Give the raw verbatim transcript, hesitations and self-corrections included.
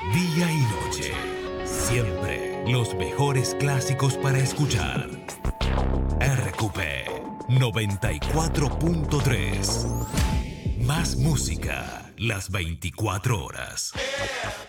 Día y noche, siempre los mejores clásicos para escuchar. R Q P noventa y cuatro punto tres. Más música las veinticuatro horas.